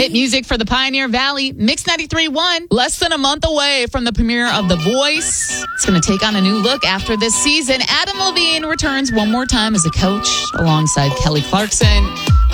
Hit music for the Pioneer Valley. Mix 93.1. Less than a month away from the premiere of The Voice. It's going to take on a new look after this season. Adam Levine returns one more time as a coach alongside Kelly Clarkson.